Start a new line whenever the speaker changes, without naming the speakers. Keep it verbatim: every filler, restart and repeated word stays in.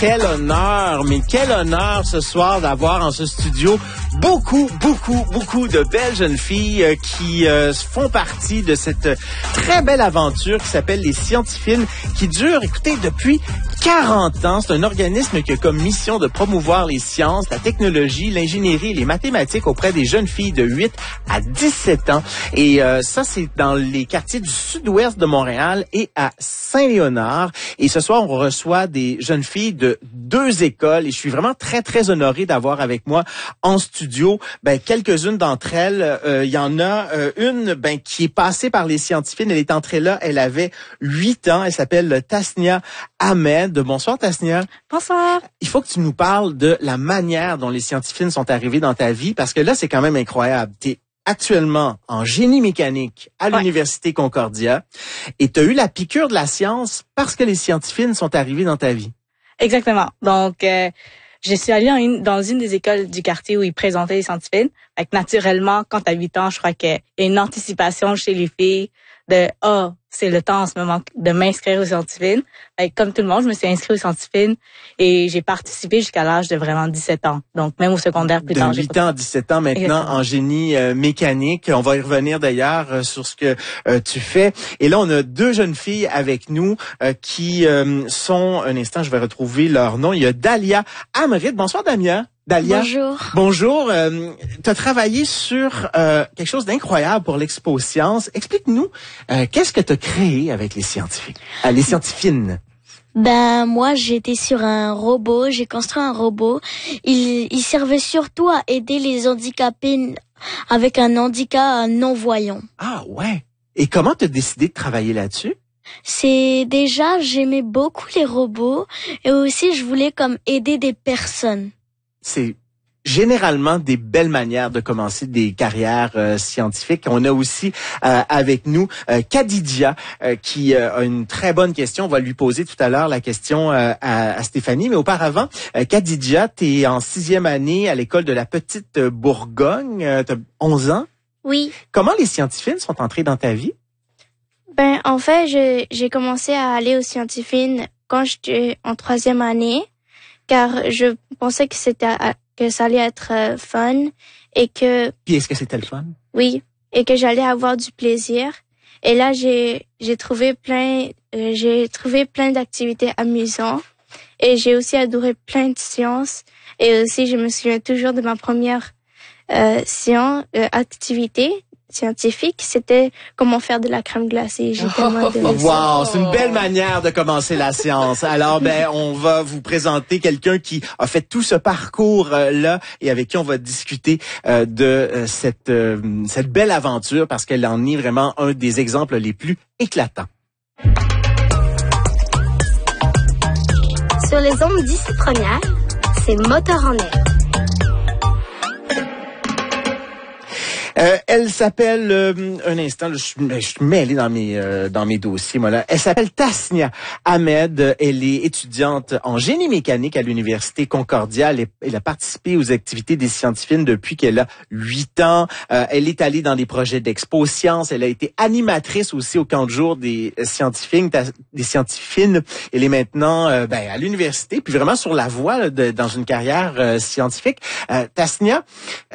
quel honneur, mais quel honneur ce soir d'avoir en ce studio beaucoup, beaucoup, beaucoup de belles jeunes filles euh, qui euh, font partie de cette très belle aventure qui s'appelle les Scientifines, qui dure, écoutez, depuis quarante ans. C'est un organisme qui a comme mission de promouvoir les sciences, la technologie, l'ingénierie et les mathématiques auprès des jeunes filles de huit à dix-sept ans. Et euh, ça, c'est dans les quartiers du sud-ouest de Montréal et à Saint-Léonard. Et ce soir, on reçoit des jeunes filles de deux écoles. Et je suis vraiment très, très honoré d'avoir avec moi en studio ben, quelques-unes d'entre elles. Euh, il y en a euh, une ben, qui est passée par les Scientifines. Elle est entrée là, elle avait huit ans. Elle s'appelle Tasnia Ahmed. Bonsoir, Tasnia.
Bonsoir.
Il faut que tu nous parles de la manière dont les Scientifines sont arrivées dans ta vie, parce que là, c'est quand même incroyable. T'es actuellement en génie mécanique à
ouais.
l'Université Concordia et tu as eu la piqûre de la science parce que les Scientifines sont arrivées dans ta vie.
Exactement. Donc, euh, je suis allée dans une, dans une des écoles du quartier où ils présentaient les Scientifines. Fait que naturellement, quand tu as huit ans, je crois qu'il y a une anticipation chez les filles de « Ah, oh, c'est le temps en ce moment de m'inscrire aux Scientifines ». Comme tout le monde, je me suis inscrite aux Scientifines et j'ai participé jusqu'à l'âge de vraiment dix-sept ans. Donc, même au secondaire plus
de
tard.
De huit ans à dix-sept ans maintenant Exactement. En génie euh, mécanique. On va y revenir d'ailleurs euh, sur ce que euh, tu fais. Et là, on a deux jeunes filles avec nous euh, qui euh, sont... Un instant, je vais retrouver leur nom. Il y a Dalia Amrit. Bonsoir, Damia. Dalia.
Bonjour.
Bonjour. Euh, tu as travaillé sur euh, quelque chose d'incroyable pour l'Expo Science. Explique-nous, euh, qu'est-ce que tu as créé avec les scientifiques, euh, les Scientifines?
Ben moi j'étais sur un robot, j'ai construit un robot. Il, il servait surtout à aider les handicapés avec un handicap non-voyant.
Ah ouais. Et comment tu as décidé de travailler là-dessus?
C'est déjà, j'aimais beaucoup les robots et aussi je voulais comme aider des personnes.
C'est généralement des belles manières de commencer des carrières euh, scientifiques. On a aussi euh, avec nous euh, Khadija euh, qui euh, a une très bonne question. On va lui poser tout à l'heure la question euh, à, à Stéphanie. Mais auparavant, euh, Khadija, tu es en sixième année à l'école de la Petite Bourgogne. Euh, tu as onze ans.
Oui.
Comment les Scientifines sont entrées dans ta vie?
Ben en fait, je, j'ai commencé à aller aux Scientifines quand j'étais en troisième année, car je pensais que c'était que ça allait être euh, fun et que.
Puis est-ce que c'était le fun?
Oui, et que j'allais avoir du plaisir. Et là, j'ai j'ai trouvé plein euh, j'ai trouvé plein d'activités amusantes et j'ai aussi adoré plein de sciences. Et aussi, je me souviens toujours de ma première euh, science euh, activité scientifique, c'était comment faire de la crème glacée. J'ai tellement adoré ça.
Wow, c'est une belle manière de commencer la science. Alors, ben, on va vous présenter quelqu'un qui a fait tout ce parcours-là et avec qui on va discuter euh, de euh, cette euh, cette belle aventure parce qu'elle en est vraiment un des exemples les plus éclatants.
Sur les ondes d'ici première, c'est Moteur en air.
Euh, elle s'appelle euh, un instant, je, je suis mêlé dans mes euh, dans mes dossiers moi là. Elle s'appelle Tasnia Ahmed. Elle est étudiante en génie mécanique à l'Université Concordia. Elle, est, elle a participé aux activités des Scientifines depuis qu'elle a huit ans. Euh, elle est allée dans des projets d'Expo Science. Elle a été animatrice aussi au camp de jour des Scientifines. Des Scientifines. Elle est maintenant euh, ben, à l'université, puis vraiment sur la voie là, de, dans une carrière euh, scientifique. Euh, Tasnia.